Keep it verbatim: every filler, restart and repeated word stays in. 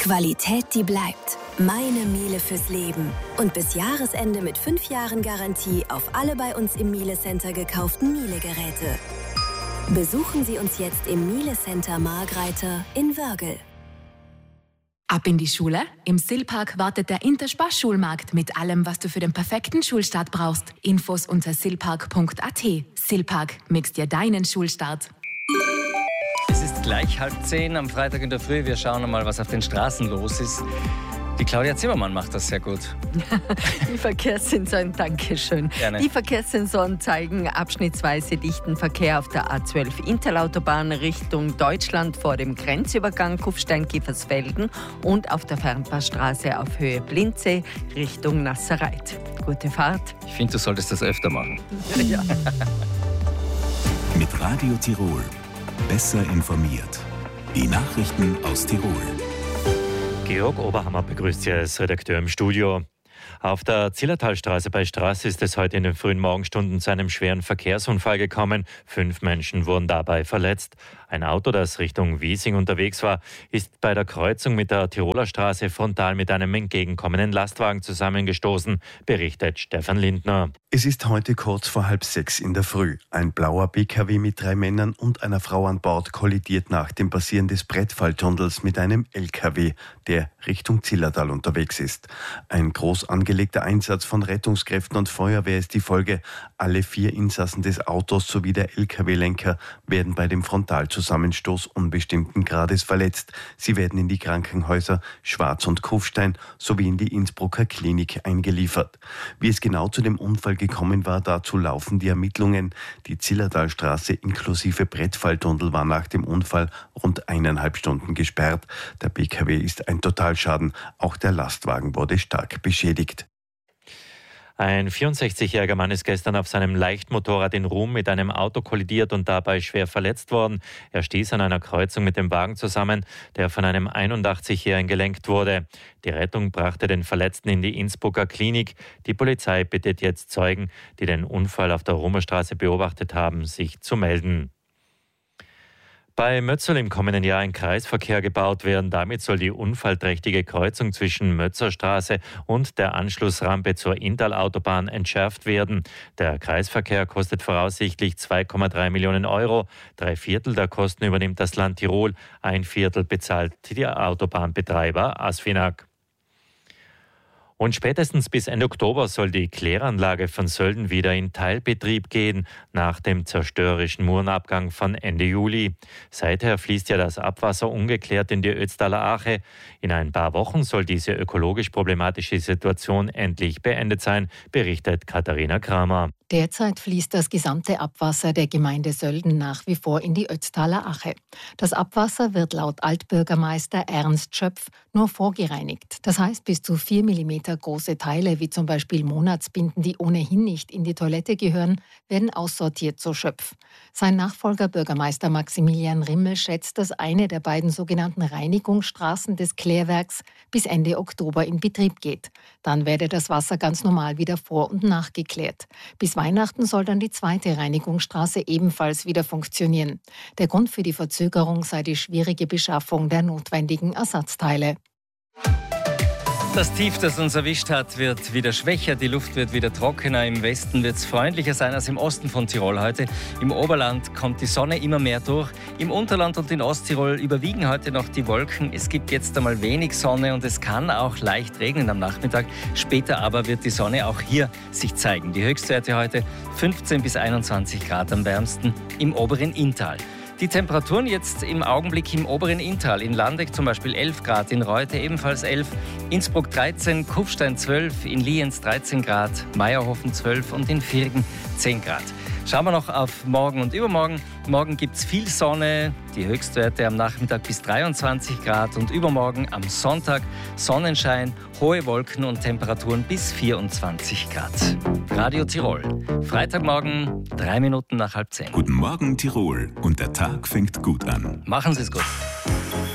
Qualität, die bleibt. Meine Miele fürs Leben. Und bis Jahresende mit fünf Jahren Garantie auf alle bei uns im Miele Center gekauften Miele-Geräte. Besuchen Sie uns jetzt im Miele Center Margreiter in Wörgl. Ab in die Schule? Im Silpark wartet der Interspaß-Schulmarkt mit allem, was du für den perfekten Schulstart brauchst. Infos unter silpark punkt a t. Silpark, mixt dir deinen Schulstart. Es ist gleich halb zehn am Freitag in der Früh. Wir schauen mal, was auf den Straßen los ist. Die Claudia Zimmermann macht das sehr gut. Die Verkehrssensoren, danke schön. Gerne. Die Verkehrssensoren zeigen abschnittsweise dichten Verkehr auf der A zwölf Interlautobahn Richtung Deutschland vor dem Grenzübergang Kufstein-Kiefersfelden und auf der Fernpassstraße auf Höhe Blindsee Richtung Nasserreit. Gute Fahrt. Ich finde, du solltest das öfter machen. Ja. Mit Radio Tirol. Besser informiert. Die Nachrichten aus Tirol. Georg Oberhammer begrüßt Sie als Redakteur im Studio. Auf der Zillertalstraße bei Straß ist es heute in den frühen Morgenstunden zu einem schweren Verkehrsunfall gekommen. Fünf Menschen wurden dabei verletzt. Ein Auto, das Richtung Wiesing unterwegs war, ist bei der Kreuzung mit der Tiroler Straße frontal mit einem entgegenkommenden Lastwagen zusammengestoßen, berichtet Stefan Lindner. Es ist heute kurz vor halb sechs in der Früh. Ein blauer P K W mit drei Männern und einer Frau an Bord kollidiert nach dem Passieren des Brettfalltunnels mit einem L K W, der Richtung Zillertal unterwegs ist. Ein groß angelegter Einsatz von Rettungskräften und Feuerwehr ist die Folge. Alle vier Insassen des Autos sowie der L K W-Lenker werden bei dem Frontalzusammenstoß unbestimmten Grades verletzt. Sie werden in die Krankenhäuser Schwarz und Kufstein sowie in die Innsbrucker Klinik eingeliefert. Wie es genau zu dem Unfall gekommen war, dazu laufen die Ermittlungen. Die Zillertalstraße inklusive Brettfalltunnel war nach dem Unfall rund eineinhalb Stunden gesperrt. Der P K W ist ein Totalschaden. Auch der Lastwagen wurde stark beschädigt. Ein vierundsechzigjähriger Mann ist gestern auf seinem Leichtmotorrad in Ruhm mit einem Auto kollidiert und dabei schwer verletzt worden. Er stieß an einer Kreuzung mit dem Wagen zusammen, der von einem einundachtzigjährigen gelenkt wurde. Die Rettung brachte den Verletzten in die Innsbrucker Klinik. Die Polizei bittet jetzt Zeugen, die den Unfall auf der Rumerstraße beobachtet haben, sich zu melden. Bei Mötz soll im kommenden Jahr ein Kreisverkehr gebaut werden. Damit soll die unfallträchtige Kreuzung zwischen Mötzerstraße und der Anschlussrampe zur Inntal-Autobahn entschärft werden. Der Kreisverkehr kostet voraussichtlich zwei Komma drei Millionen Euro. Drei Viertel der Kosten übernimmt das Land Tirol. Ein Viertel bezahlt der Autobahnbetreiber Asfinag. Und spätestens bis Ende Oktober soll die Kläranlage von Sölden wieder in Teilbetrieb gehen, nach dem zerstörerischen Murenabgang von Ende Juli. Seither fließt ja das Abwasser ungeklärt in die Ötztaler Ache. In ein paar Wochen soll diese ökologisch problematische Situation endlich beendet sein, berichtet Katharina Kramer. Derzeit fließt das gesamte Abwasser der Gemeinde Sölden nach wie vor in die Ötztaler Ache. Das Abwasser wird laut Altbürgermeister Ernst Schöpf nur vorgereinigt. Das heißt, bis zu vier Millimeter große Teile, wie zum Beispiel Monatsbinden, die ohnehin nicht in die Toilette gehören, werden aussortiert, so Schöpf. Sein Nachfolger Bürgermeister Maximilian Rimmel schätzt, dass eine der beiden sogenannten Reinigungsstraßen des Klärwerks bis Ende Oktober in Betrieb geht. Dann werde das Wasser ganz normal wieder vor- und nachgeklärt. Bis Weihnachten soll dann die zweite Reinigungsstraße ebenfalls wieder funktionieren. Der Grund für die Verzögerung sei die schwierige Beschaffung der notwendigen Ersatzteile. Das Tief, das uns erwischt hat, wird wieder schwächer. Die Luft wird wieder trockener. Im Westen wird es freundlicher sein als im Osten von Tirol heute. Im Oberland kommt die Sonne immer mehr durch. Im Unterland und in Osttirol überwiegen heute noch die Wolken. Es gibt jetzt einmal wenig Sonne und es kann auch leicht regnen am Nachmittag. Später aber wird die Sonne auch hier sich zeigen. Die Höchstwerte heute fünfzehn bis einundzwanzig Grad am wärmsten im oberen Inntal. Die Temperaturen jetzt im Augenblick im oberen Inntal, in Landeck zum Beispiel elf Grad, in Reute ebenfalls elf, Innsbruck dreizehn, Kufstein zwölf, in Lienz dreizehn Grad, Meierhofen zwölf und in Virgen zehn Grad. Schauen wir noch auf morgen und übermorgen. Morgen gibt es viel Sonne, die Höchstwerte am Nachmittag bis dreiundzwanzig Grad und übermorgen am Sonntag Sonnenschein, hohe Wolken und Temperaturen bis vierundzwanzig Grad. Radio Tirol, Freitagmorgen, drei Minuten nach halb zehn. Guten Morgen Tirol und der Tag fängt gut an. Machen Sie es gut.